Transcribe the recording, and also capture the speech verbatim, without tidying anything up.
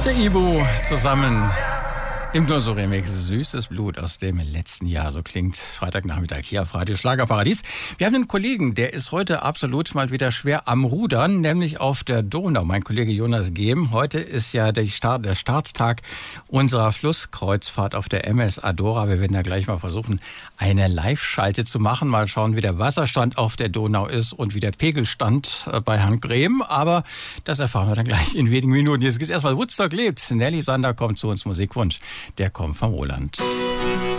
Der Ibu zusammen im Nur so Remix Süßes Blut aus dem letzten Jahr. So klingt Freitagnachmittag hier auf Radio Schlagerparadies. Wir haben einen Kollegen, der ist heute absolut mal wieder schwer am Rudern, nämlich auf der Donau. Mein Kollege Jonas Gehm. Heute ist ja der, Start, der Starttag unserer Flusskreuzfahrt auf der M S Adora. Wir werden da gleich mal versuchen, eine Live-Schalte zu machen. Mal schauen, wie der Wasserstand auf der Donau ist und wie der Pegelstand bei Herrn Grehm. Aber das erfahren wir dann gleich in wenigen Minuten. Jetzt geht's erstmal Woodstock lebt. Nelly Sander kommt zu uns, Musikwunsch. Der kommt vom Roland.